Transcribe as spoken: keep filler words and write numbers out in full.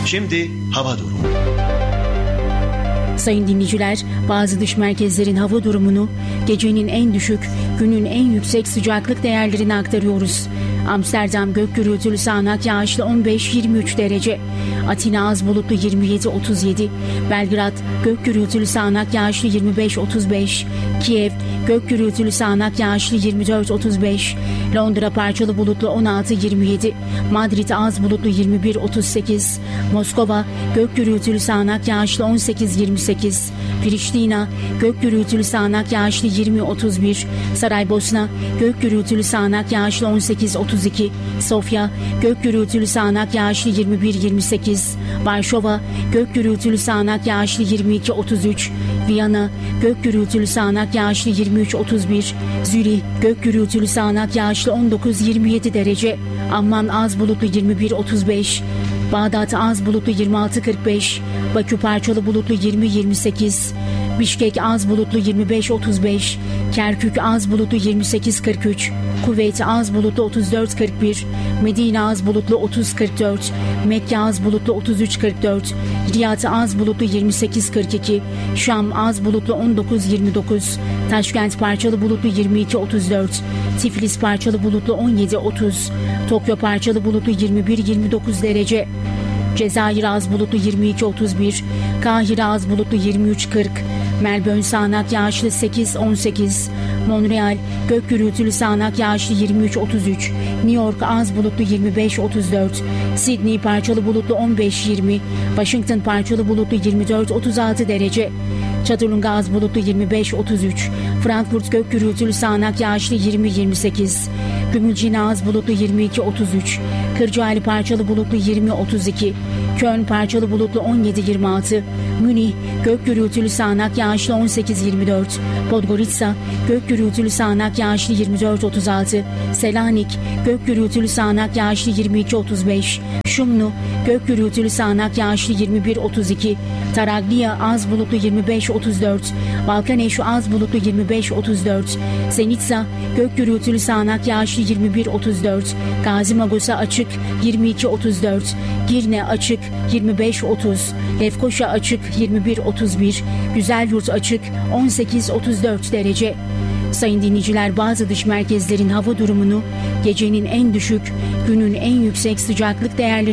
Şimdi hava durumu. Sayın dinleyiciler, bazı dış merkezlerin hava durumunu, gecenin en düşük, günün en yüksek sıcaklık değerlerini aktarıyoruz. Amsterdam gök gürültülü sağanak yağışlı on beş yirmi üç derece. Atina az bulutlu yirmi yedi otuz yedi. Belgrad gök gürültülü sağanak yağışlı yirmi beş otuz beş. Kiev gök gürültülü sağanak yağışlı yirmi dört otuz beş. Londra parçalı bulutlu on altı yirmi yedi. Madrid az bulutlu yirmi bir otuz sekiz. Moskova gök gürültülü sağanak yağışlı on sekiz yirmi sekiz. Priştina gök gürültülü sağanak yağışlı yirmi otuz bir. Saraybosna gök gürültülü sağanak yağışlı on sekiz otuz iki. Sofya gök gürültülü sağanak yağışlı yirmi bir yirmi sekiz. Varşova gök gürültülü sağanak yağışlı yirmi iki otuz üç. Viyana gök gürültülü sağanak yağışlı yirmi üç otuz bir. Zürih gök gürültülü sağanak yağışlı on dokuz yirmi yedi derece. Amman az bulutlu yirmi bir otuz beş. Bağdat az bulutlu yirmi altı kırk beş. Bakü parçalı bulutlu yirmi yirmi sekiz. Bişkek az bulutlu yirmi beş otuz beş. Kerkük az bulutlu yirmi sekiz kırk üç. Kuveyt az bulutlu otuz dört kırk bir. Medine az bulutlu otuz kırk dört. Mekke az bulutlu otuz üç kırk dört. Riyad az bulutlu yirmi sekiz kırk iki. Şam az bulutlu on dokuz yirmi dokuz. Taşkent parçalı bulutlu yirmi iki otuz dört. Tiflis parçalı bulutlu on yedi otuz. Tokyo parçalı bulutlu yirmi bir yirmi dokuz derece. Cezayir az bulutlu yirmi iki otuz bir. Kahire az bulutlu yirmi üç kırk. Melbourne sağanak yağışlı sekiz on sekiz. Montreal gök gürültülü sağanak yağışlı yirmi üç otuz üç. New York az bulutlu yirmi beş otuz dört. Sydney parçalı bulutlu on beş yirmi. Washington parçalı bulutlu yirmi dört otuz altı derece. Çatırlunga az bulutlu yirmi beş otuz üç. Frankfurt gök gürültülü sağanak yağışlı yirmi yirmi sekiz. Gümülcine az bulutlu yirmi iki otuz üç. Kırcaali parçalı bulutlu yirmi otuz iki. Köln parçalı bulutlu on yedi yirmi altı. Münih gök gürültülü sağanak yağışlı on sekiz yirmi dört. Podgorica gök gürültülü sağanak yağışlı yirmi dört otuz altı. Selanik gök gürültülü sağanak yağışlı yirmi iki otuz beş. Şumlu gök gürültülü sağanak yağışlı yirmi bir otuz iki. Taraglia az bulutlu yirmi beş otuz dört. Balkaneşu az bulutlu yirmi beş otuz dört. Zenitsa gök gürültülü sağanak yağışlı yirmi bir otuz dört. Gazi Magosa açık yirmi iki otuz dört. Girne açık yirmi beş otuz. Lefkoşa açık yirmi bir otuz bir. Güzelyurt açık on sekiz otuz dört derece. Sayın dinleyiciler, bazı dış merkezlerin hava durumunu, gecenin en düşük, günün en yüksek sıcaklık değerleri